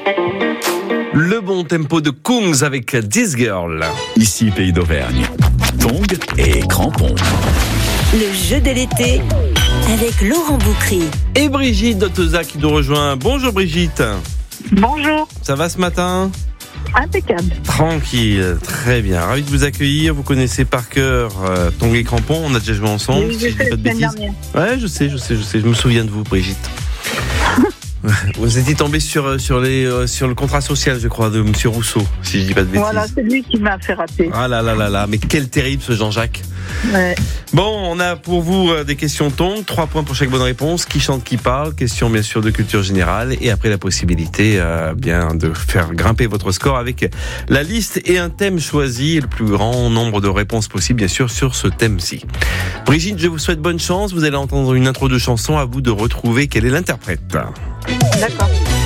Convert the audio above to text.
Le bon tempo de Kungs avec This Girl. Ici, Pays d'Auvergne. Tongs et crampons. Le jeu de l'été avec Laurent Boukry. Et Brigitte d'Oteza qui nous rejoint. Bonjour Brigitte. Bonjour. Ça va ce matin ? Impeccable. Tranquille, très bien. Ravi de vous accueillir. Vous connaissez par cœur Tongs et crampons. On a déjà joué ensemble. Oui, Si je dis pas de bêtises. Ouais, je sais. Je me souviens de vous, Brigitte. Vous étiez tombé sur le contrat social, je crois, de Monsieur Rousseau, si je dis pas de bêtises. Voilà, c'est lui qui m'a fait rater. Ah là, mais quel terrible ce Jean-Jacques. Ouais. Bon, on a pour vous des questions Tongs, 3 points pour chaque bonne réponse. Qui chante, qui parle, question bien sûr de culture générale, et après la possibilité bien de faire grimper votre score avec la liste et un thème choisi, et le plus grand nombre de réponses possible bien sûr sur ce thème-ci. Brigitte, je vous souhaite bonne chance. Vous allez entendre une intro de chanson. À vous de retrouver quel est l'interprète. D'accord.